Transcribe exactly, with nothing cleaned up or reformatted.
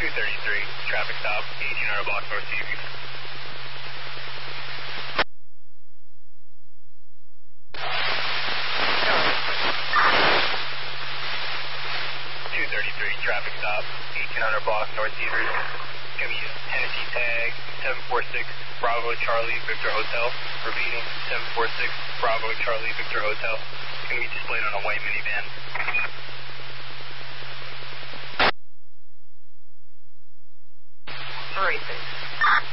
thirty-three, traffic stop, eighteen hundred block North Seaview. two thirty-three, traffic stop, eighteen hundred block North Seaview. Give me a Tennessee tag, seven four six, Bravo Charlie Victor Hotel. Repeating, seven four six, Bravo Charlie Victor Hotel. It's going to be displayed on a white minivan. Racing.